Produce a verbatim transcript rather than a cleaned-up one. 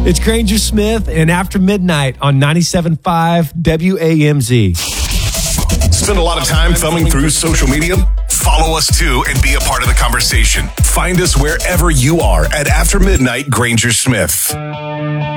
It's Granger Smith and After Midnight on ninety-seven point five W A M Z. Spend a lot of time thumbing through social media? Follow us too and be a part of the conversation. Find us wherever you are at After Midnight Granger Smith.